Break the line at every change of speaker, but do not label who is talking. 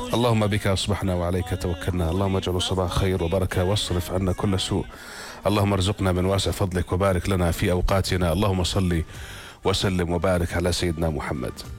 اللهم بك أصبحنا وعليك توكلنا، اللهم اجعل صباح خير وبركة واصرف عنا كل سوء. اللهم ارزقنا من واسع فضلك وبارك لنا في أوقاتنا. اللهم صل وسلم وبارك على سيدنا محمد.